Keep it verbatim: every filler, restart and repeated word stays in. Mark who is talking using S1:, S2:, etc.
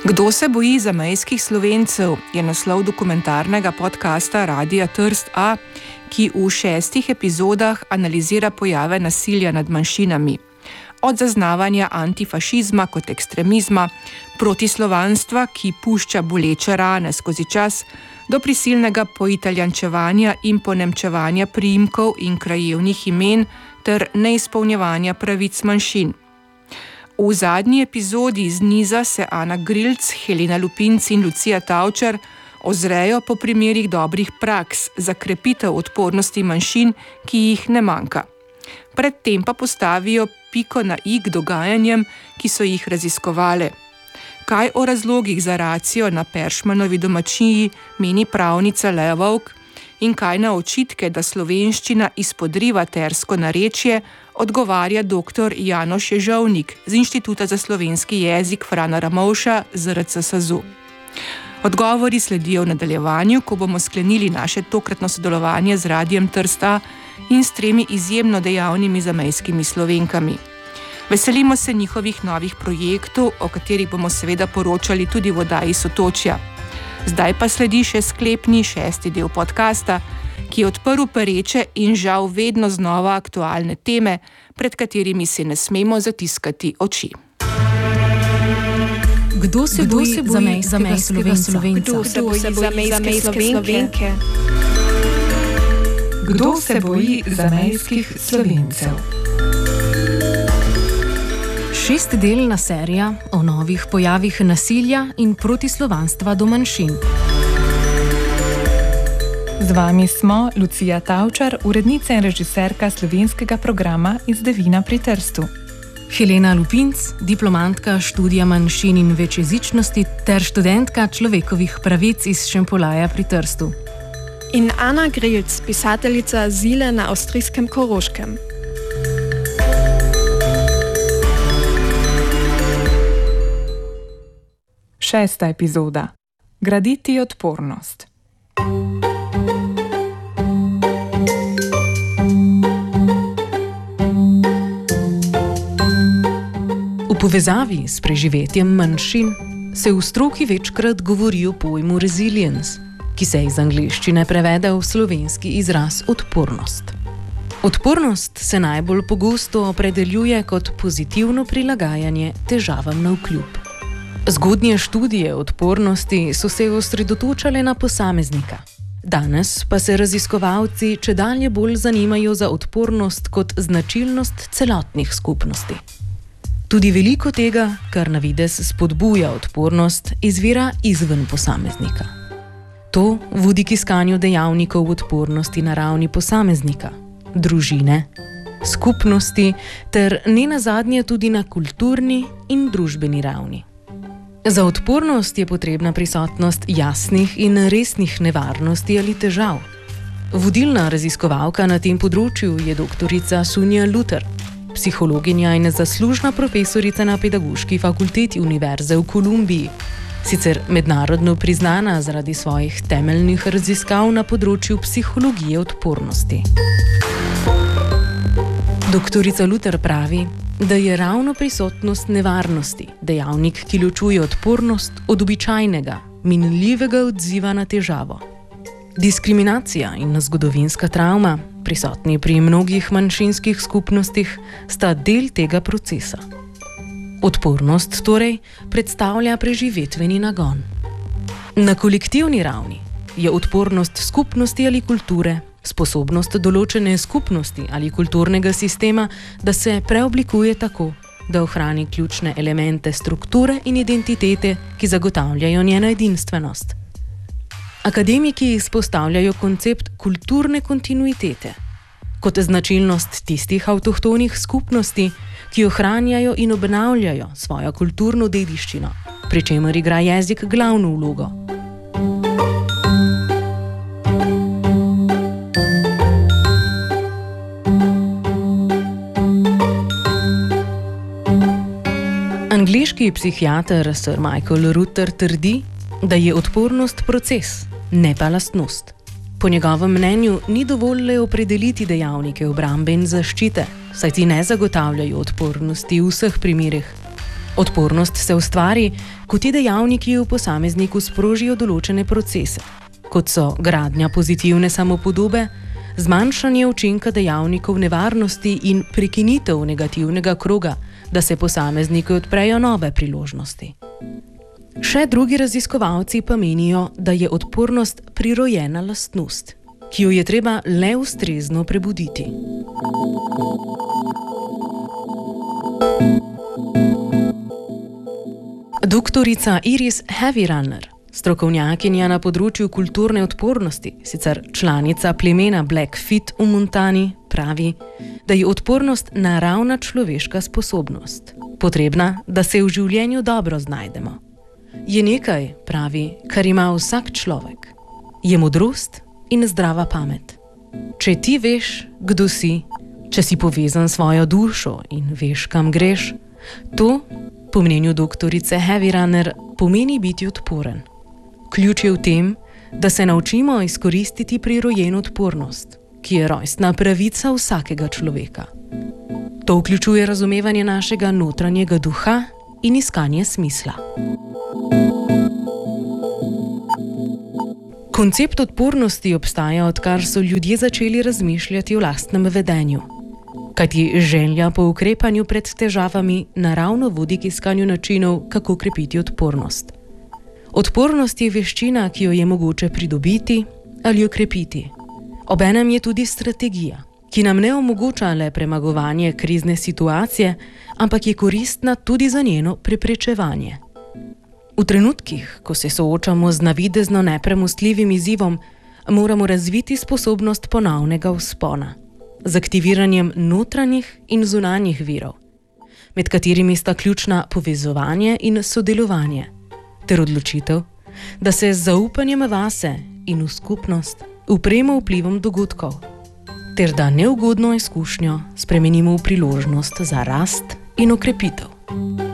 S1: Kdo se boji zamejskih Slovencev je naslov dokumentarnega podcasta Radia Trst A, ki v šestih epizodah analizira pojave nasilja nad manjšinami. Od zaznavanja antifašizma kot ekstremizma, protislovanstva, ki pušča boleče rane skozi čas, do prisilnega poitaljančevanja in ponemčevanja priimkov in krajevnih imen ter neizpolnjevanja pravic manjšin. V zadnji epizodi z niza se Ana Grilc, Helena Lupinc in Lucija Tavčar ozrejo po primerih dobrih praks za krepitev odpornosti manjšin, ki jih ne manjka. Predtem pa postavijo piko na i k dogajanjem, ki so jih raziskovale. Kaj o razlogih za racijo na Peršmanovi domačiji meni pravnica Lea Vovk in kaj na očitke, da slovenščina izpodriva tersko narečje, odgovarja doktor Janoš Ježovnik z Inštituta za slovenski jezik Frana Ramovša Z R C SAZU. Odgovori sledijo v nadaljevanju, ko bomo sklenili naše tokratno sodelovanje z Radijem Trst A in s tremi izjemno dejavnimi zamejskimi Slovenkami. Veselimo se njihovih novih projektov, o katerih bomo seveda poročali tudi v oddaji Sotočja. Zdaj pa sledi še sklepni šesti del podcasta, ki je odprl pereče in žal vedno znova aktualne teme, pred katerimi si ne smemo zatiskati oči.
S2: Kdo se boji zamejskega Slovenca?
S3: Kdo se boji zamejske Slovenke?
S4: Kdo se boji zamejskih Slovencev?
S2: Šestdelna serija o novih pojavih nasilja in protislovanstva do manjšin.
S4: Z vami smo Lucija Tavčar, urednica in režiserka slovenskega programa Iz Devina pri Trstu.
S2: Helena Lupinc, diplomantka študija manjšin in večjezičnosti ter študentka človekovih pravic iz Šempolaja pri Trstu.
S3: In Ana Grilc, pisateljica azile na avstrijskem Koroškem.
S4: Šesta epizoda. Graditi odpornost.
S2: V povezavi s preživetjem manjšin se v stroki večkrat govori o pojmu resilience, ki se iz angleščine prevede v slovenski izraz odpornost. Odpornost se najbolj pogosto opredeljuje kot pozitivno prilagajanje težavam navkljub. Zgodnje študije odpornosti so se osredotočale na posameznika. Danes pa se raziskovalci čedalje bolj zanimajo za odpornost kot značilnost celotnih skupnosti. Tudi veliko tega, kar na videz spodbuja odpornost, izvira izven posameznika. To vodi k iskanju dejavnikov odpornosti na ravni posameznika, družine, skupnosti ter nenazadnje tudi na kulturni in družbeni ravni. Za odpornost je potrebna prisotnost jasnih in resnih nevarnosti ali težav. Vodilna raziskovalka na tem področju je doktorica Sunja Luther, psihologinja in zaslužna profesorica na Pedagoški fakulteti Univerze v Kolumbiji, sicer mednarodno priznana zaradi svojih temeljnih raziskav na področju psihologije odpornosti. Doktorica Luther pravi, da je ravno prisotnost nevarnosti dejavnik, ki ločuje odpornost od običajnega, minljivega odziva na težavo. Diskriminacija in zgodovinska travma, prisotni pri mnogih manjšinskih skupnostih, sta del tega procesa. Odpornost torej predstavlja preživetveni nagon. Na kolektivni ravni je odpornost skupnosti ali kulture sposobnost določene skupnosti ali kulturnega sistema, da se preoblikuje tako, da ohrani ključne elemente strukture in identitete, ki zagotavljajo njeno edinstvenost. Akademiki izpostavljajo koncept kulturne kontinuitete kot značilnost tistih avtohtonih skupnosti, ki ohranjajo in obnavljajo svojo kulturno dediščino, pri čemer igra jezik glavno vlogo. Angleški psihiater Sir Michael Rutter trdi, da je odpornost proces, ne pa lastnost. Po njegovem mnenju ni dovolj le opredeliti dejavnike obrambe in zaščite, saj ti ne zagotavljajo odpornosti v vseh primerih. Odpornost se ustvari, ko ti dejavniki v posamezniku sprožijo določene procese, kot so gradnja pozitivne samopodobe, zmanjšanje učinka dejavnikov nevarnosti in prekinitev negativnega kroga, da se posamezniki odprejo nove priložnosti. Še drugi raziskovalci pa menijo, da je odpornost prirojena lastnost, ki jo je treba le ustrezno prebuditi. Doktorica Iris Heavyrunner, strokovnjakinja na področju kulturne odpornosti, sicer članica plemena Blackfeet v Montani, pravi, da je odpornost naravna človeška sposobnost, potrebna, da se v življenju dobro znajdemo. Je nekaj, pravi, kar ima vsak človek. Je modrost in zdrava pamet. Če ti veš, kdo si, če si povezan s svojo dušo in veš, kam greš, to, po mnenju doktorice Heavyrunner, pomeni biti odporen. Ključ je v tem, da se naučimo izkoristiti prirojeno odpornost, ki je rojstna pravica vsakega človeka. To vključuje razumevanje našega notranjega duha in iskanje smisla. Koncept odpornosti obstaja, odkar so ljudje začeli razmišljati o lastnem vedenju. Kajti želja po ukrepanju pred težavami naravno vodi k iskanju načinov, kako krepiti odpornost. Odpornost je veščina, ki jo je mogoče pridobiti ali okrepiti. Obenem je tudi strategija, ki nam ne omogoča le premagovanje krizne situacije, ampak je koristna tudi za njeno preprečevanje. V trenutkih, ko se soočamo z navidezno nepremostljivim izzivom, moramo razviti sposobnost ponovnega vzpona, z aktiviranjem notranjih in zunanjih virov, med katerimi sta ključna povezovanje in sodelovanje, ter odločitev, da se z zaupanjem vase in v skupnost upremo vplivom dogodkov, ter da neugodno izkušnjo spremenimo v priložnost za rast in okrepitev.